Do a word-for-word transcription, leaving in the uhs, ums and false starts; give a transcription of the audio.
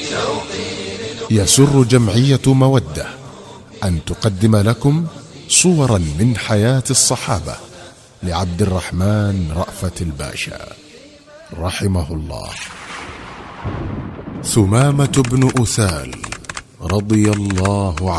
يسر جمعية مودة أن تقدم لكم صورا من حياة الصحابة لعبد الرحمن رأفت الباشا رحمه الله. ثمامة بن أثال رضي الله عنه.